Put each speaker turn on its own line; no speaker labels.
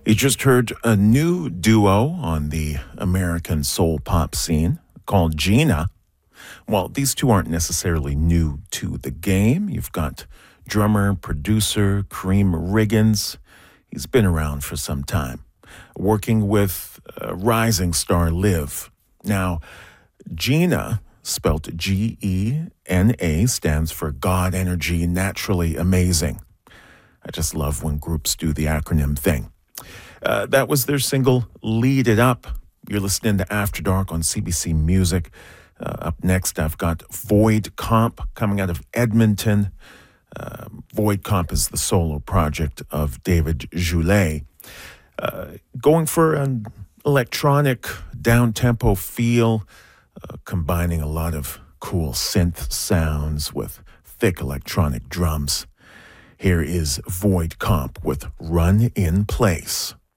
You just heard a new duo on the American soul pop scene called Gina. Well, these two aren't necessarily new to the game. You've got drummer, producer Kareem Riggins. He's been around for some time, working with rising star Liv. Now, Gina, spelt Gena, stands for God Energy Naturally Amazing. I just love when groups do the acronym thing. That was their single, Lead It Up. You're listening to After Dark on CBC Music. Up next, I've got Void Comp coming out of Edmonton. Void Comp is the solo project of David Joulet. Going for an electronic, down-tempo feel, combining a lot of cool synth sounds with thick electronic drums. Here is Void Comp with Run in Place.